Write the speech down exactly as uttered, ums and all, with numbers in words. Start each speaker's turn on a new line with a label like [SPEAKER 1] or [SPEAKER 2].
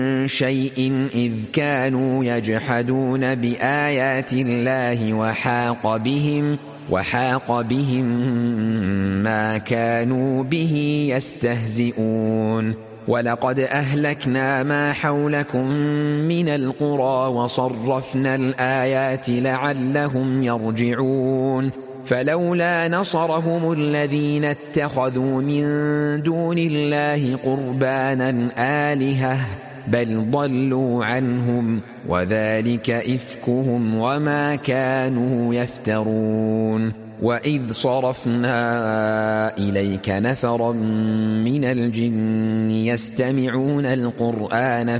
[SPEAKER 1] شيء إذ كانوا يجحدون بآيات الله وحاق بهم وحاق بهم ما كانوا به يستهزئون ولقد أهلكنا ما حولكم من القرى وصرفنا الآيات لعلهم يرجعون فلولا نصرهم الذين اتخذوا من دون الله قربانا آلهة بل ضلوا عنهم وذلك إفكهم وما كانوا يفترون وإذ صرفنا إليك نفرا من الجن يستمعون القرآن